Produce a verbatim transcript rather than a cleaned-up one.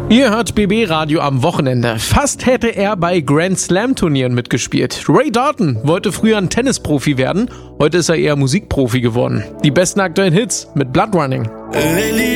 Ihr hört B B Radio am Wochenende. Fast hätte er bei Grand Slam Turnieren mitgespielt. Ray Dalton wollte früher ein Tennisprofi werden, heute ist er eher Musikprofi geworden. Die besten aktuellen Hits mit Blood Running.